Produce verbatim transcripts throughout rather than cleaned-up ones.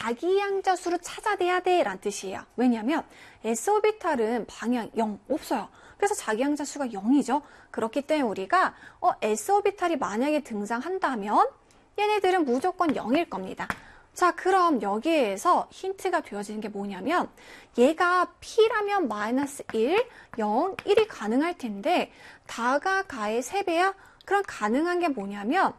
자기 양자수로 찾아내야 돼 라는 뜻이에요. 왜냐하면 s오비탈은 방향 영 없어요. 그래서 자기 양자수가 영이죠. 그렇기 때문에 우리가 어, s오비탈이 만약에 등장한다면 얘네들은 무조건 영일 겁니다. 자, 그럼 여기에서 힌트가 되어지는 게 뭐냐면 얘가 P라면 마이너스 일, 영, 일이 가능할 텐데 다가 가의 세 배야? 그럼 가능한 게 뭐냐면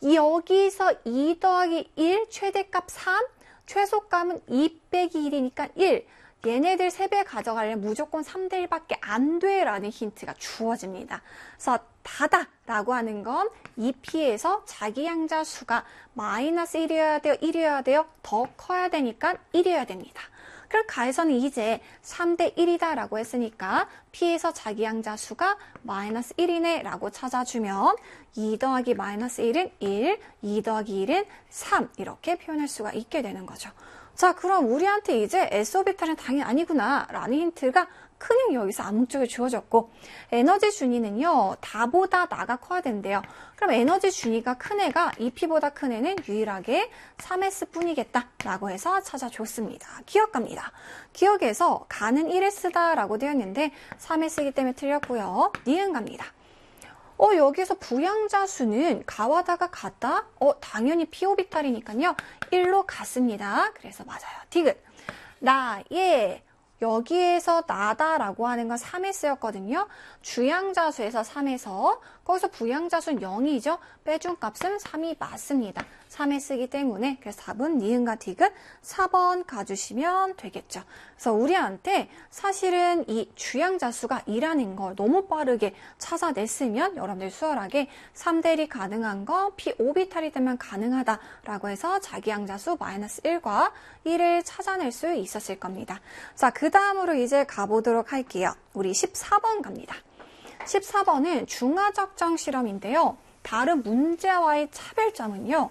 여기서 이 더하기 일, 최대값 삼, 최소값은 이 빼기 일이니까 일. 얘네들 세 배 가져가려면 무조건 삼 대 일밖에 안 돼 라는 힌트가 주어집니다. 그래서 다다 라고 하는 건 이 P에서 자기 양자수가 마이너스 일이어야 돼요? 일이어야 돼요? 더 커야 되니까 일이어야 됩니다. 그럼 가에서는 이제 삼 대 일이다 라고 했으니까 P에서 자기 양자수가 마이너스 일이네 라고 찾아주면 이 더하기 마이너스 일은 일, 이 더하기 일은 삼 이렇게 표현할 수가 있게 되는 거죠. 자, 그럼 우리한테 이제 s오비탈은 당연히 아니구나 라는 힌트가 그냥 여기서 암묵적으로 주어졌고 에너지 준위는요 다보다 나가 커야 된대요. 그럼 에너지 준위가 큰 애가 이 P보다 큰 애는 유일하게 삼 에스 뿐이겠다 라고 해서 찾아줬습니다. 기억합니다. 기억에서 가는 일 에스다 라고 되어 있는데 삼 에스이기 때문에 틀렸고요. 니은 갑니다. 어, 여기서 부양자수는 가와 다가 같다? 어, 당연히 P오비탈이니까요. 일로 갔습니다. 그래서 맞아요. 디귿. 나, 예. 여기에서 나다라고 하는 건 삼 에스였거든요. 주양자수에서 삼에서 거기서 부양자수는 영이죠. 빼준 값은 삼이 맞습니다. 삼 에스이기 때문에 그래서 답은 니은과 디귿 사 번 가주시면 되겠죠. 그래서 우리한테 사실은 이 주양자수가 이라는 걸 너무 빠르게 찾아냈으면 여러분들 수월하게 삼 대 일이 가능한 거 P오비탈이 되면 가능하다라고 해서 자기 양자수 마이너스 일과 일을 찾아낼 수 있었을 겁니다. 자, 그 다음으로 이제 가보도록 할게요. 우리 십사 번 갑니다. 십사 번은 중화적정 실험인데요. 다른 문제와의 차별점은요.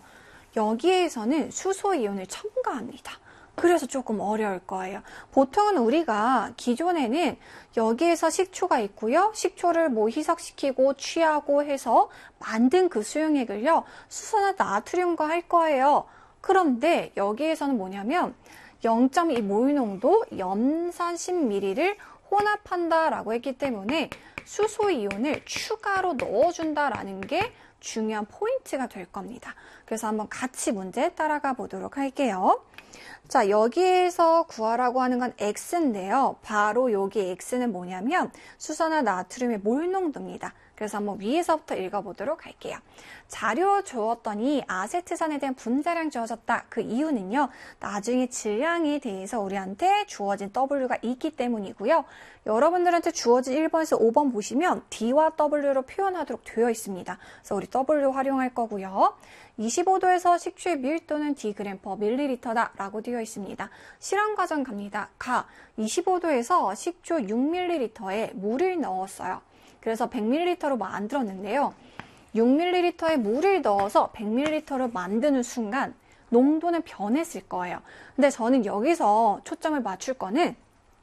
여기에서는 수소이온을 첨가합니다. 그래서 조금 어려울 거예요. 보통은 우리가 기존에는 여기에서 식초가 있고요. 식초를 뭐 희석시키고 취하고 해서 만든 그 수용액을요. 수소나 나트륨과 할 거예요. 그런데 여기에서는 뭐냐면 영 점 이 몰농도 염산 십 밀리리터를 혼합한다라고 했기 때문에 수소이온을 추가로 넣어준다라는 게 중요한 포인트가 될 겁니다. 그래서 한번 같이 문제 따라가 보도록 할게요. 자, 여기에서 구하라고 하는 건 X인데요. 바로 여기 X는 뭐냐면 수소나 나트륨의 몰농도입니다. 그래서 한번 위에서부터 읽어보도록 할게요. 자료 주었더니 아세트산에 대한 분자량 주어졌다. 그 이유는요. 나중에 질량에 대해서 우리한테 주어진 W가 있기 때문이고요. 여러분들한테 주어진 일 번에서 오 번 보시면 D와 W로 표현하도록 되어 있습니다. 그래서 우리 W 활용할 거고요. 이십오 도에서 식초의 밀도는 D그램 퍼 밀리리터다 라고 되어 있습니다. 실험 과정 갑니다. 가 이십오 도에서 식초 육 밀리리터에 물을 넣었어요. 그래서 백 밀리리터로 만들었는데요. 육 밀리리터에 물을 넣어서 백 밀리리터로 만드는 순간 농도는 변했을 거예요. 근데 저는 여기서 초점을 맞출 거는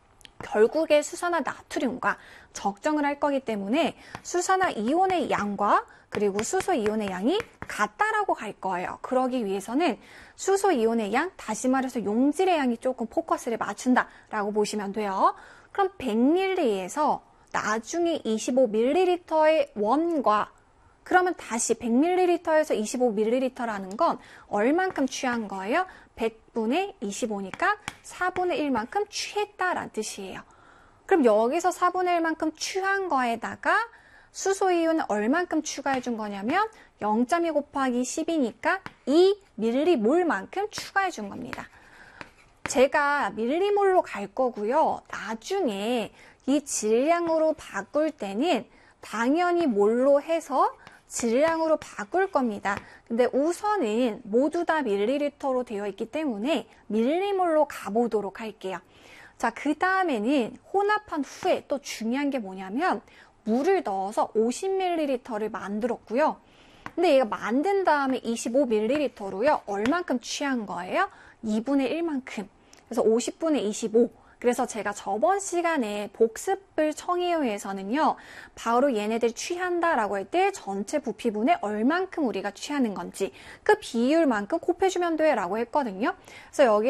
결국에 수산화 나트륨과 적정을 할 거기 때문에 수산화 이온의 양과 그리고 수소 이온의 양이 같다라고 갈 거예요. 그러기 위해서는 수소 이온의 양, 다시 말해서 용질의 양이 조금 포커스를 맞춘다라고 보시면 돼요. 그럼 백 밀리리터에서 나중에 이십오 밀리리터의 원과 그러면 다시 백 밀리리터에서 이십오 밀리리터라는 건 얼만큼 취한 거예요? 백분의 이십오니까 사분의 일만큼 취했다라는 뜻이에요. 그럼 여기서 사분의 일만큼 취한 거에다가 수소이온은 얼만큼 추가해 준 거냐면 영 점 이 곱하기 십이니까 이 밀리몰만큼 추가해 준 겁니다. 제가 밀리몰로 갈 거고요. 나중에 이 질량으로 바꿀 때는 당연히 몰로 해서 질량으로 바꿀 겁니다. 근데 우선은 모두 다 밀리리터로 되어 있기 때문에 밀리몰로 가보도록 할게요. 자, 그 다음에는 혼합한 후에 또 중요한 게 뭐냐면 물을 넣어서 오십 밀리리터를 만들었고요. 근데 얘가 만든 다음에 이십오 밀리리터로요. 얼만큼 취한 거예요? 이분의 일만큼. 그래서 오십분의 이십오. 그래서 제가 저번 시간에 복습을 청해요에서는요. 바로 얘네들 취한다라고 할 때 전체 부피분에 얼만큼 우리가 취하는 건지 그 비율만큼 곱해주면 돼 라고 했거든요. 그래서 여기